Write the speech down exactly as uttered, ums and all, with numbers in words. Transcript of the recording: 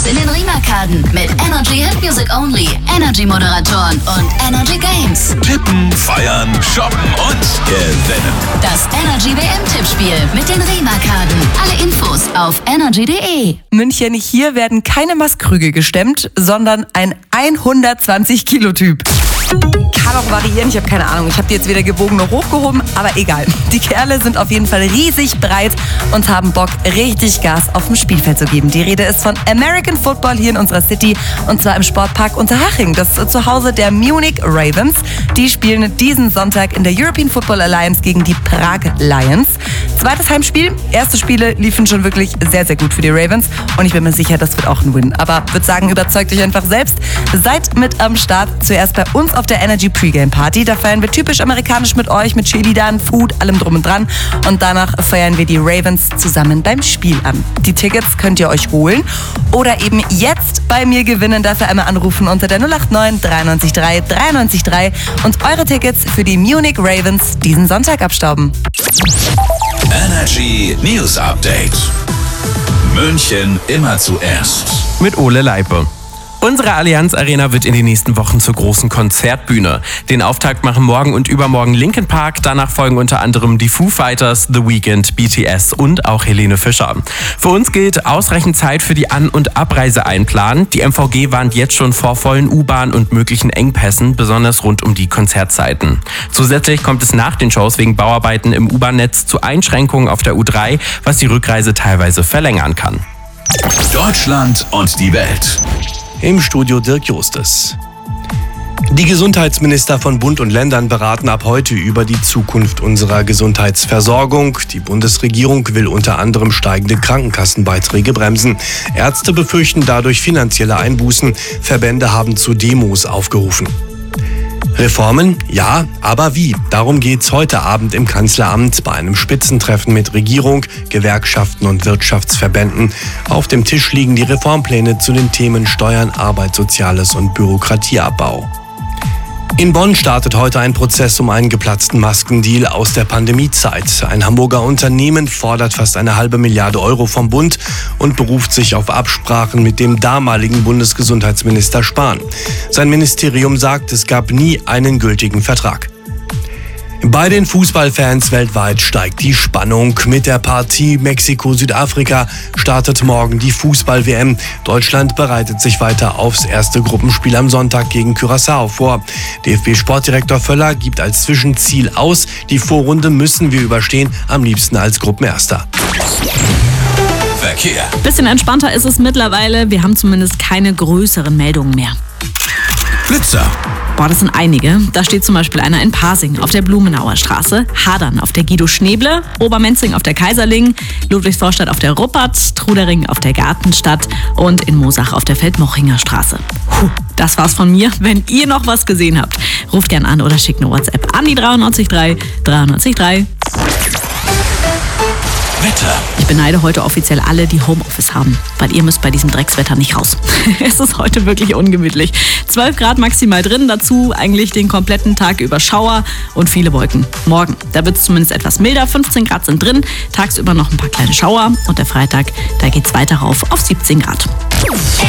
in den Riemarkaden mit Energy Hit Music Only, Energy Moderatoren und Energy Games. Tippen, feiern, shoppen und gewinnen. Das Energy W M-Tippspiel mit den Riemarkaden. Alle Infos auf energy punkt de. München, hier werden keine Maßkrüge gestemmt, sondern ein hundertzwanzig Kilo Typ. Kann auch variieren, ich habe keine Ahnung. Ich habe die jetzt weder gewogen noch hochgehoben, aber egal. Die Kerle sind auf jeden Fall riesig breit und haben Bock, richtig Gas auf dem Spielfeld zu geben. Die Rede ist von American Football hier in unserer City und zwar im Sportpark Unterhaching. Das ist zu Hause der Munich Ravens. Die spielen diesen Sonntag in der European Football Alliance gegen die Prag Lions. Zweites Heimspiel. Erste Spiele liefen schon wirklich sehr, sehr gut für die Ravens und ich bin mir sicher, das wird auch ein Win. Aber ich würde sagen, überzeugt euch einfach selbst. Seid mit am Start. Zuerst bei uns auf der Energy Pre-Game Party. Da feiern wir typisch amerikanisch mit euch, mit Cheerleadern, Food, allem drum und dran. Und danach feiern wir die Ravens zusammen beim Spiel an. Die Tickets könnt ihr euch holen oder eben jetzt bei mir gewinnen. Dafür einmal anrufen unter der null acht neun dreiundneunzig drei dreiundneunzig drei und eure Tickets für die Munich Ravens diesen Sonntag abstauben. Energy News Update. München immer zuerst. Mit Ole Leipe. Unsere Allianz Arena wird in den nächsten Wochen zur großen Konzertbühne. Den Auftakt machen morgen und übermorgen Linkin Park. Danach folgen unter anderem die Foo Fighters, The Weeknd, B T S und auch Helene Fischer. Für uns gilt ausreichend Zeit für die An- und Abreise einplanen. Die M V G warnt jetzt schon vor vollen U-Bahn und möglichen Engpässen, besonders rund um die Konzertzeiten. Zusätzlich kommt es nach den Shows wegen Bauarbeiten im U-Bahn-Netz zu Einschränkungen auf der U drei, was die Rückreise teilweise verlängern kann. Deutschland und die Welt. Im Studio Dirk Justus. Die Gesundheitsminister von Bund und Ländern beraten ab heute über die Zukunft unserer Gesundheitsversorgung. Die Bundesregierung will unter anderem steigende Krankenkassenbeiträge bremsen. Ärzte befürchten dadurch finanzielle Einbußen. Verbände haben zu Demos aufgerufen. Reformen? Ja, aber wie? Darum geht's heute Abend im Kanzleramt bei einem Spitzentreffen mit Regierung, Gewerkschaften und Wirtschaftsverbänden. Auf dem Tisch liegen die Reformpläne zu den Themen Steuern, Arbeit, Soziales und Bürokratieabbau. In Bonn startet heute ein Prozess um einen geplatzten Maskendeal aus der Pandemiezeit. Ein Hamburger Unternehmen fordert fast eine halbe Milliarde Euro vom Bund und beruft sich auf Absprachen mit dem damaligen Bundesgesundheitsminister Spahn. Sein Ministerium sagt, es gab nie einen gültigen Vertrag. Bei den Fußballfans weltweit steigt die Spannung. Mit der Partie Mexiko-Südafrika startet morgen die Fußball-W M. Deutschland bereitet sich weiter aufs erste Gruppenspiel am Sonntag gegen Curaçao vor. D F B-Sportdirektor Völler gibt als Zwischenziel aus, die Vorrunde müssen wir überstehen, am liebsten als Gruppenerster. Verkehr. Bisschen entspannter ist es mittlerweile. Wir haben zumindest keine größeren Meldungen mehr. Blitzer. Boah, das sind einige. Da steht zum Beispiel einer in Pasing auf der Blumenauer Straße, Hadern auf der Guido-Schneeble, Obermenzing auf der Kaiserling, Ludwigsvorstadt auf der Ruppert, Trudering auf der Gartenstadt und in Moosach auf der Feldmochinger Straße. Puh, das war's von mir. Wenn ihr noch was gesehen habt, ruft gern an oder schickt eine WhatsApp an die dreiundneunzig drei dreiundneunzig drei. Wetter. Ich beneide heute offiziell alle, die Homeoffice haben, weil ihr müsst bei diesem Dreckswetter nicht raus. Es ist heute wirklich ungemütlich. zwölf Grad maximal drin, dazu eigentlich den kompletten Tag über Schauer und viele Wolken. Morgen, da wird es zumindest etwas milder, fünfzehn Grad sind drin, tagsüber noch ein paar kleine Schauer und der Freitag, da geht's weiter rauf auf siebzehn Grad.